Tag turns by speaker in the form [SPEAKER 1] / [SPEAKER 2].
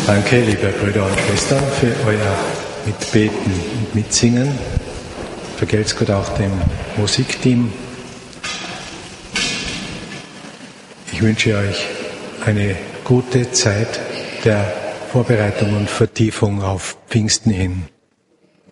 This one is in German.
[SPEAKER 1] Danke, liebe Brüder und Schwestern, für euer Mitbeten und Mitsingen. Vergelt's Gott auch dem Musikteam. Ich wünsche euch eine gute Zeit der Vorbereitung und Vertiefung auf Pfingsten hin.